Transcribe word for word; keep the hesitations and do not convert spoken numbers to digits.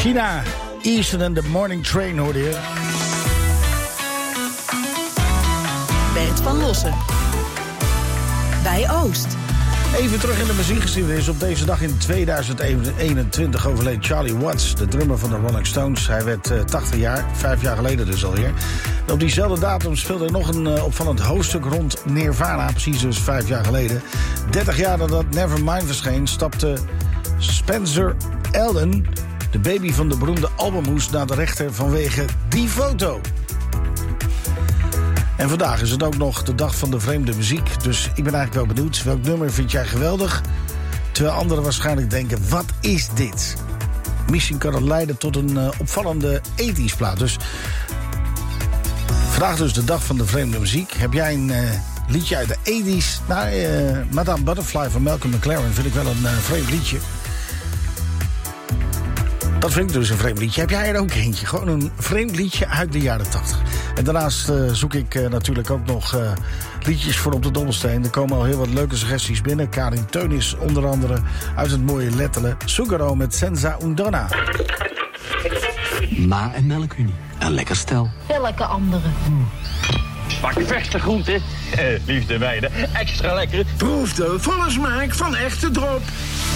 China, Eastern and the Morning Train hoorde je. Bert van Lossen. Bij Oost. Even terug in de muziekgeschiedenis. Op deze dag in tweeduizend eenentwintig overleed Charlie Watts, de drummer van de Rolling Stones. Hij werd uh, tachtig jaar, vijf jaar geleden dus alweer. En op diezelfde datum speelde er nog een uh, opvallend hoofdstuk rond Nirvana, precies dus vijf jaar geleden. dertig jaar nadat Nevermind verscheen, stapte Spencer Elden, de baby van de beroemde albumhoes, naar de rechter vanwege die foto. En vandaag is het ook nog de dag van de vreemde muziek. Dus ik ben eigenlijk wel benieuwd. Welk nummer vind jij geweldig? Terwijl anderen waarschijnlijk denken, wat is dit? Misschien kan het leiden tot een uh, opvallende ethisch plaat. Dus vandaag dus de dag van de vreemde muziek. Heb jij een uh, liedje uit de ethisch? Nou, uh, Madame Butterfly van Malcolm McLaren vind ik wel een uh, vreemd liedje. Dat vind ik dus een vreemd liedje. Heb jij er ook eentje? Gewoon een vreemd liedje uit de jaren tachtig. En daarnaast uh, zoek ik uh, natuurlijk ook nog uh, liedjes voor op de Dobbelsteen. Er komen al heel wat leuke suggesties binnen. Karin Teunis onder andere uit het mooie Lettelen. Sugaro met Senza un Donna. Ma en melkunie. Een lekker stel. Welke andere? Hmm. Pak verse groenten, eh, liefde meiden, extra lekker. Proef de volle smaak van echte drop.